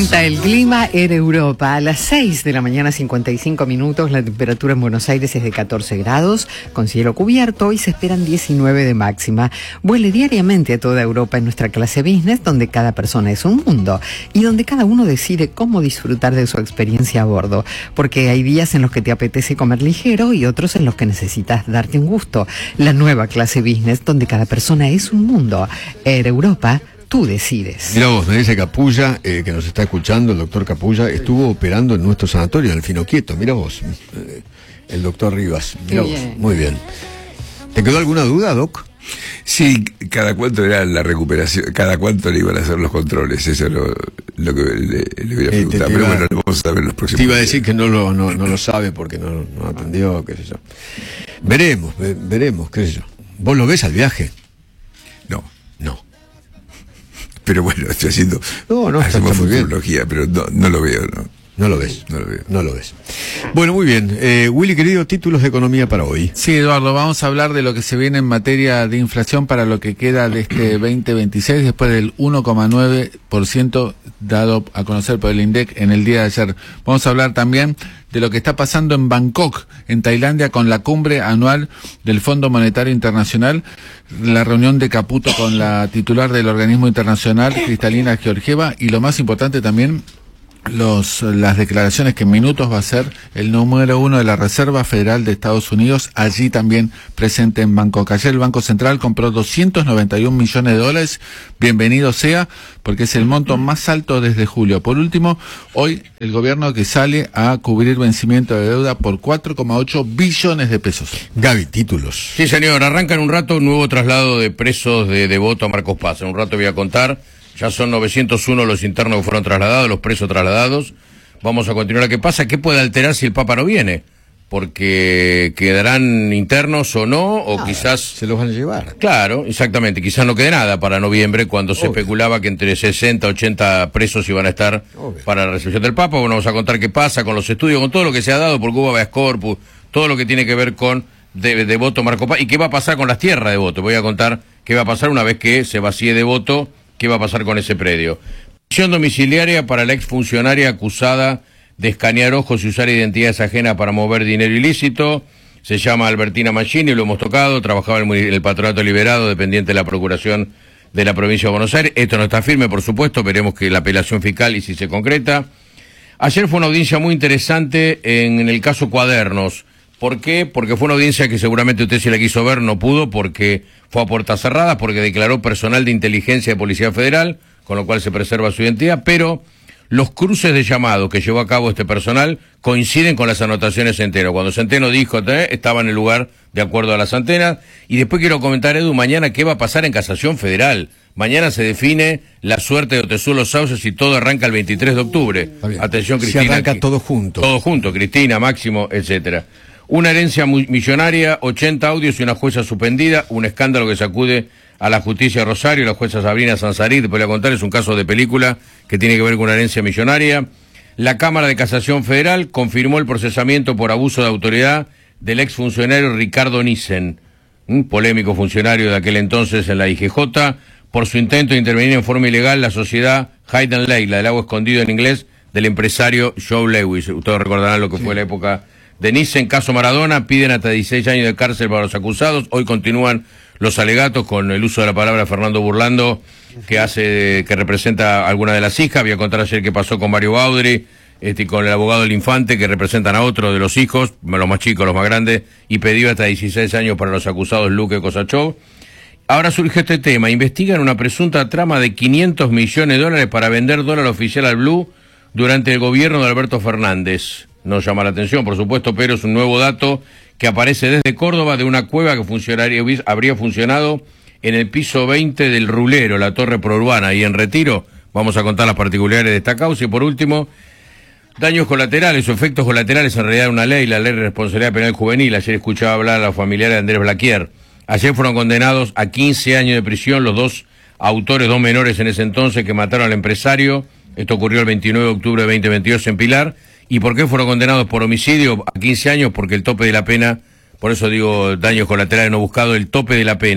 presenta el clima en Europa. A las 6 de la mañana, 55 minutos, la temperatura en Buenos Aires es de 14 grados, con cielo cubierto, y se esperan 19 de máxima. Vuele diariamente a toda Europa en nuestra clase business, donde cada persona es un mundo, y donde cada uno decide cómo disfrutar de su experiencia a bordo. Porque hay días en los que te apetece comer ligero y otros en los que necesitas darte un gusto. La nueva clase business, donde cada persona es un mundo. Air Europa, tú decides. Mira vos, me dice Capulla, que nos está escuchando, el doctor Capulla, estuvo operando en nuestro sanatorio, en el Finoquieto. Mira vos, el doctor Rivas. Mira vos, muy bien. ¿Te quedó alguna duda, Doc? Sí, cada cuánto era la recuperación, cada cuánto le iban a hacer los controles, eso es lo que le voy a preguntar, pero bueno, lo vamos a ver los próximos. Te iba a decir que no lo sabe porque no atendió, qué sé yo. Veremos, qué sé yo. ¿Vos lo ves al viaje? No. Pero bueno, estoy haciendo... está muy bien. Pero no lo veo, ¿no? No lo ves. Bueno, muy bien. Willy, querido, títulos de economía para hoy. Sí, Eduardo, vamos a hablar de lo que se viene en materia de inflación para lo que queda de este 2026, después del 1,9% dado a conocer por el INDEC en el día de ayer. Vamos a hablar también de lo que está pasando en Bangkok, en Tailandia, con la cumbre anual del Fondo Monetario Internacional, la reunión de Caputo con la titular del organismo internacional, Kristalina Georgieva, y lo más importante también, las declaraciones que en minutos va a ser el número 1 de la Reserva Federal de Estados Unidos, allí también presente en Bangkok. Ayer el Banco Central compró $291 millones, bienvenido sea, porque es el monto más alto desde julio. Por último, hoy el gobierno que sale a cubrir vencimiento de deuda por 4,8 billones de pesos. Gaby, títulos. Sí, señor, arranca en un rato un nuevo traslado de presos de Devoto a Marcos Paz. En un rato voy a contar. Ya son 901 los internos que fueron trasladados, los presos trasladados. Vamos a continuar. ¿Qué pasa? ¿Qué puede alterar si el Papa no viene? Porque quedarán internos o no, o quizás... Se los van a llevar. Claro, exactamente. Quizás no quede nada para noviembre, cuando se especulaba que entre 60 y 80 presos iban a estar para la recepción del Papa. Bueno, vamos a contar qué pasa con los estudios, con todo lo que se ha dado por Cuba Habeas Corpus, todo lo que tiene que ver con Devoto Marcos Paz. ¿Y qué va a pasar con las tierras de Devoto? Voy a contar qué va a pasar una vez que se vacíe Devoto. ¿Qué va a pasar con ese predio? Prisión domiciliaria para la exfuncionaria acusada de escanear ojos y usar identidades ajenas para mover dinero ilícito. Se llama Albertina Machini, lo hemos tocado, trabajaba en el Patronato Liberado, dependiente de la Procuración de la Provincia de Buenos Aires. Esto no está firme, por supuesto, veremos que la apelación fiscal y si se concreta. Ayer fue una audiencia muy interesante en el caso Cuadernos. ¿Por qué? Porque fue una audiencia que seguramente usted, si la quiso ver, no pudo, porque fue a puertas cerradas, porque declaró personal de inteligencia de Policía Federal, con lo cual se preserva su identidad, pero los cruces de llamado que llevó a cabo este personal coinciden con las anotaciones de Centeno. Cuando Centeno dijo, estaba en el lugar de acuerdo a las antenas. Y después quiero comentar, Edu, mañana qué va a pasar en Casación Federal. Mañana se define la suerte de Otezuelo Sauces y todo arranca el 23 de octubre. Atención, Cristina. Se arranca todo junto. Todo junto, Cristina, Máximo, etcétera. Una herencia millonaria, 80 audios y una jueza suspendida, un escándalo que sacude a la justicia de Rosario, la jueza Sabrina Sanzarí, después le voy a contar, es un caso de película que tiene que ver con una herencia millonaria. La Cámara de Casación Federal confirmó el procesamiento por abuso de autoridad del exfuncionario Ricardo Nissen, un polémico funcionario de aquel entonces en la IGJ, por su intento de intervenir en forma ilegal la sociedad Hayden Lake, la del agua escondido en inglés, del empresario Joe Lewis. Ustedes recordarán lo que fue la época de Nissen. Caso Maradona, piden hasta 16 años de cárcel para los acusados. Hoy continúan los alegatos con el uso de la palabra Fernando Burlando, que representa a alguna de las hijas. Voy a contar ayer qué pasó con Mario Baudry, con el abogado del infante, que representan a otro de los hijos, los más chicos, los más grandes, y pidió hasta 16 años para los acusados Luque Kosachov. Ahora surge este tema. Investigan una presunta trama de $500 millones para vender dólar oficial al Blue durante el gobierno de Alberto Fernández. No llama la atención, por supuesto, pero es un nuevo dato que aparece desde Córdoba, de una cueva que habría funcionado en el piso 20 del Rulero, la torre prourbana, y en Retiro. Vamos a contar las particularidades de esta causa. Y por último, daños colaterales o efectos colaterales, en realidad una ley, la Ley de Responsabilidad Penal Juvenil. Ayer escuchaba hablar a los familiares de Andrés Blaquier. Ayer fueron condenados a 15 años de prisión los dos autores, dos menores en ese entonces, que mataron al empresario. Esto ocurrió el 29 de octubre de 2022 en Pilar. ¿Y por qué fueron condenados por homicidio a 15 años? Porque el tope de la pena, por eso digo daños colaterales no buscados, el tope de la pena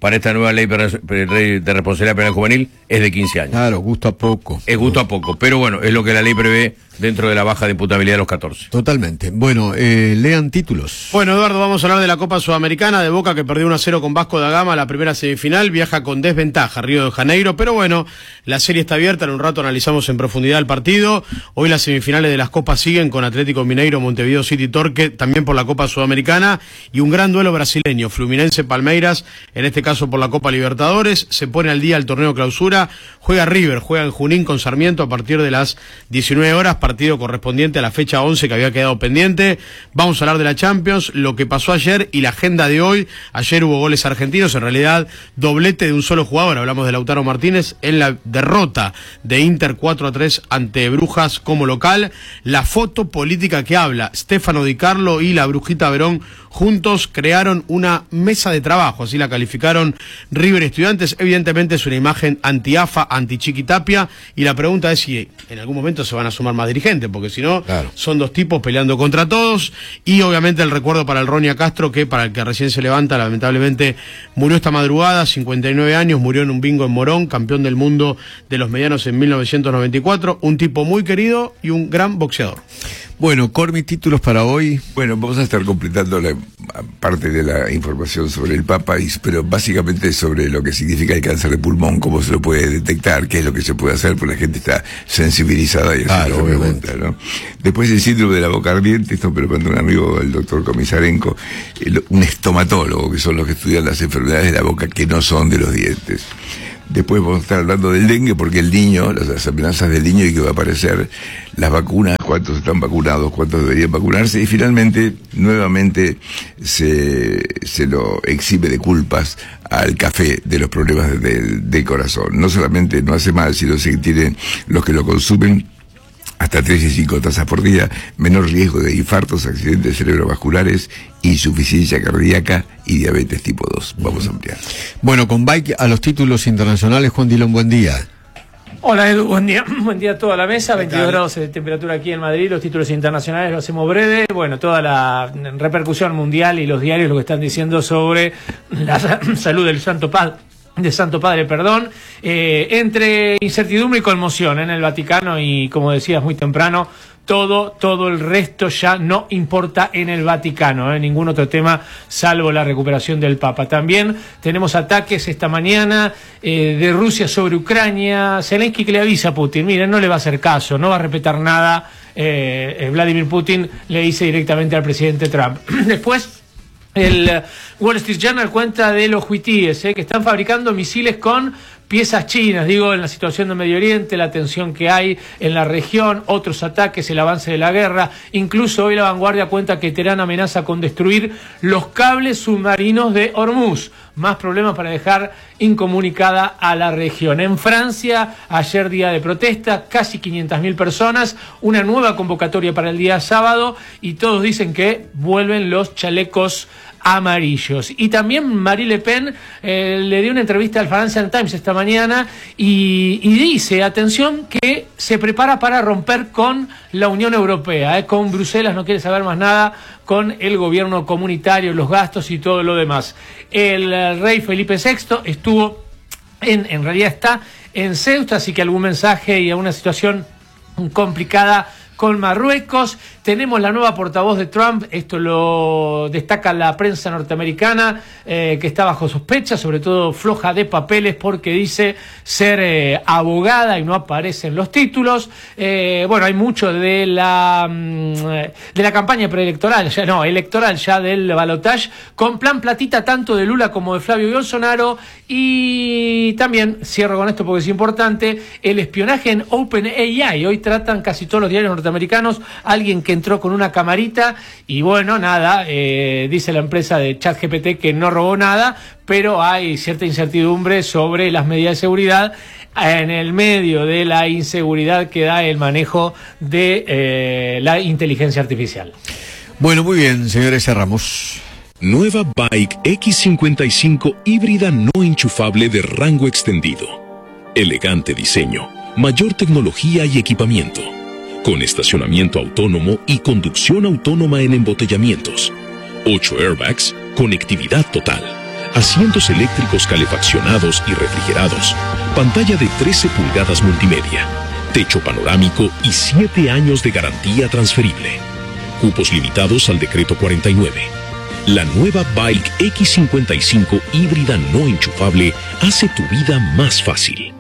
para esta nueva ley de responsabilidad penal juvenil es de 15 años. Claro, gusto a poco. Es gusto a poco, pero bueno, es lo que la ley prevé dentro de la baja de imputabilidad de los 14. Totalmente. Bueno, lean títulos. Bueno, Eduardo, vamos a hablar de la Copa Sudamericana, de Boca que perdió 1-0 con Vasco da Gama la primera semifinal, viaja con desventaja a Río de Janeiro, pero bueno, la serie está abierta, en un rato analizamos en profundidad el partido. Hoy las semifinales de las Copas siguen con Atlético Mineiro, Montevideo City, Torque, también por la Copa Sudamericana, y un gran duelo brasileño, Fluminense Palmeiras, en este caso por la Copa Libertadores. Se pone al día el torneo clausura, juega River, juega en Junín con Sarmiento a partir de las 19 horas, partido correspondiente a la fecha 11 que había quedado pendiente. Vamos a hablar de la Champions, lo que pasó ayer y la agenda de hoy. Ayer hubo goles argentinos, en realidad doblete de un solo jugador, hablamos de Lautaro Martínez en la derrota de Inter 4-3 ante Brujas como local. La foto política que habla Stefano Di Carlo y la Brujita Verón juntos crearon una mesa de trabajo, así la calificaron River Estudiantes. Evidentemente es una imagen anti-AFA, anti-Chiqui Tapia, y la pregunta es si en algún momento se van a sumar más dirigentes, porque si no, claro, son dos tipos peleando contra todos. Y obviamente el recuerdo para el Ronia Castro, que para el que recién se levanta, lamentablemente murió esta madrugada, 59 años, murió en un bingo en Morón, campeón del mundo de los medianos en 1994, un tipo muy querido y un gran boxeador. Bueno, Cormi, títulos para hoy. Bueno, vamos a estar completando la parte de la información sobre el Papa, pero básicamente sobre lo que significa el cáncer de pulmón, cómo se lo puede detectar, qué es lo que se puede hacer, porque la gente está sensibilizada y hace esa pregunta, ¿no? Después el síndrome de la boca ardiente, esto me lo mandó un amigo, el doctor Comisarenko, un estomatólogo, que son los que estudian las enfermedades de la boca que no son de los dientes. Después vamos a estar hablando del dengue, porque el niño, las amenazas del niño y que va a aparecer, las vacunas, cuántos están vacunados, cuántos deberían vacunarse, y finalmente, nuevamente, se lo exime de culpas al café de los problemas del corazón. No solamente no hace mal, sino que tienen los que lo consumen hasta 3 y 5 tazas por día, menor riesgo de infartos, accidentes cerebrovasculares, insuficiencia cardíaca y diabetes tipo 2. Vamos a ampliar. Bueno, con Bike a los títulos internacionales, Juan Dilón, buen día. Hola Edu, buen día a toda la mesa, 22 grados de temperatura aquí en Madrid, los títulos internacionales lo hacemos breve, bueno, toda la repercusión mundial y los diarios lo que están diciendo sobre la salud del Santo Padre, entre incertidumbre y conmoción en el Vaticano, y como decías muy temprano, todo el resto ya no importa en el Vaticano, ningún otro tema salvo la recuperación del Papa. También tenemos ataques esta mañana de Rusia sobre Ucrania. Zelensky que le avisa a Putin, miren, no le va a hacer caso, no va a respetar nada. Vladimir Putin le dice directamente al presidente Trump. Después, el Wall Street Journal cuenta de los huitíes, que están fabricando misiles con piezas chinas, en la situación del Medio Oriente, la tensión que hay en la región, otros ataques, el avance de la guerra. Incluso hoy La Vanguardia cuenta que Teherán amenaza con destruir los cables submarinos de Hormuz. Más problemas para dejar incomunicada a la región. En Francia, ayer día de protesta, casi 500.000 personas, una nueva convocatoria para el día sábado, y todos dicen que vuelven los chalecos amarillos. Y también Marine Le Pen le dio una entrevista al Financial Times esta mañana y dice, atención, que se prepara para romper con la Unión Europea, con Bruselas, no quiere saber más nada con el gobierno comunitario, los gastos y todo lo demás. El rey Felipe VI estuvo, en realidad está en Ceuta, así que algún mensaje y alguna situación complicada con Marruecos. Tenemos la nueva portavoz de Trump, esto lo destaca la prensa norteamericana, que está bajo sospecha, sobre todo floja de papeles, porque dice ser abogada y no aparece en los títulos. Hay mucho de la campaña preelectoral, electoral del balotaje, con plan platita tanto de Lula como de Flavio Bolsonaro. Y también, cierro con esto porque es importante, el espionaje en OpenAI. Hoy tratan casi todos los diarios norteamericanos alguien que entró con una camarita y dice la empresa de ChatGPT que no robó nada, pero hay cierta incertidumbre sobre las medidas de seguridad en el medio de la inseguridad que da el manejo de la inteligencia artificial. Bueno, muy bien, señores, cerramos. Nueva Bike X55 híbrida no enchufable de rango extendido. Elegante diseño, mayor tecnología y equipamiento. Con estacionamiento autónomo y conducción autónoma en embotellamientos. 8 airbags, conectividad total. asientos eléctricos calefaccionados y refrigerados, pantalla de 13 pulgadas multimedia, techo panorámico y 7 años de garantía transferible. Cupos limitados al decreto 49. La nueva Bike X55 híbrida no enchufable hace tu vida más fácil.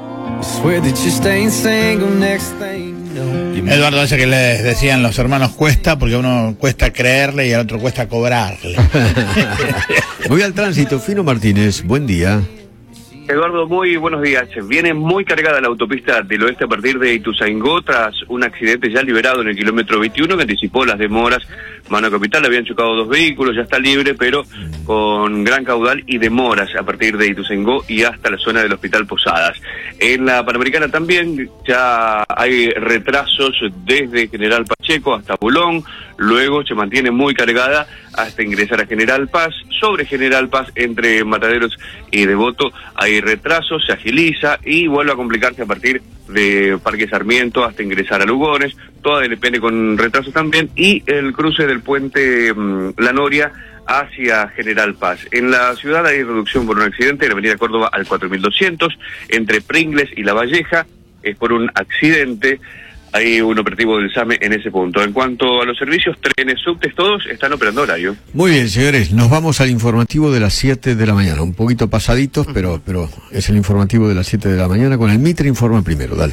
Eduardo, ese que les decían los hermanos cuesta, porque a uno cuesta creerle y al otro cuesta cobrarle. Voy al tránsito, Fino Martínez, buen día. Eduardo, muy buenos días. Viene muy cargada la autopista del oeste a partir de Ituzaingó tras un accidente ya liberado en el kilómetro 21 que anticipó las demoras. Mano Capital habían chocado 2 vehículos, ya está libre, pero con gran caudal y demoras a partir de Ituzaingó y hasta la zona del Hospital Posadas. En la Panamericana también ya hay retrasos desde General Pacheco hasta Bulón, luego se mantiene muy cargada hasta ingresar a General Paz. Sobre General Paz, entre Mataderos y Devoto, hay retrasos, se agiliza y vuelve a complicarse a partir de Parque Sarmiento hasta ingresar a Lugones, toda depende con retrasos también, y el cruce del puente La Noria hacia General Paz. En la ciudad hay reducción por un accidente en la avenida Córdoba al 4200, entre Pringles y La Valleja, es por un accidente. Hay un operativo del SAME en ese punto. En cuanto a los servicios, trenes, subtes, todos están operando horario. Muy bien, señores, nos vamos al informativo de las 7 de la mañana. Un poquito pasaditos, pero es el informativo de las 7 de la mañana con el Mitre Informa Primero. Dale.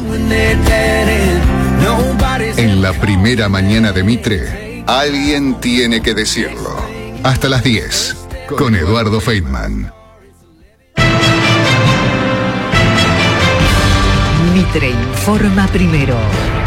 En la primera mañana de Mitre, alguien tiene que decirlo. Hasta las 10, con Eduardo Feynman. Mitre Informa Primero.